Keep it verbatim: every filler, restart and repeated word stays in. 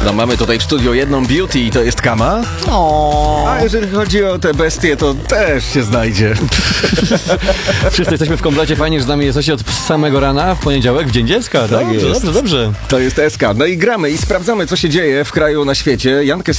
No mamy tutaj w studiu jedną beauty i to jest Kama. O. A jeżeli chodzi o te bestie, to też się znajdzie. Wszyscy jesteśmy w komplecie, fajnie, że z nami jesteście od samego rana w poniedziałek, w Dzień Dziecka. Tak, Dobrze, dobrze, dobrze. To jest S K. No i gramy i sprawdzamy, co się dzieje w kraju, na świecie. Jankę